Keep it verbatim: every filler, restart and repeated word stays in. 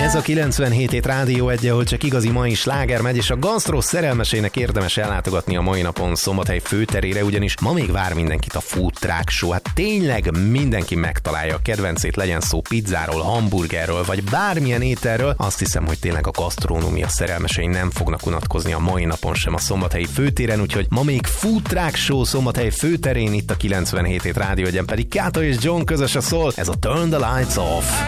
Ez a kilencvenhét hét Rádió egy, ahol csak igazi mai sláger megy, és a gasztró szerelmesének érdemes ellátogatni a mai napon Szombathely főterére, ugyanis ma még vár mindenkit a Food Truck Show. Hát tényleg mindenki megtalálja a kedvencét, legyen szó pizzáról, hamburgerről, vagy bármilyen ételről. Azt hiszem, hogy tényleg a gasztronómia szerelmesei nem fognak unatkozni a mai napon sem a Szombathelyi főtéren, úgyhogy ma még Food Truck Show Szombathely főterén, itt a kilencvenhét hét Rádió egyen pedig Káta és John közös a szól. Ez a Turn the Lights Off.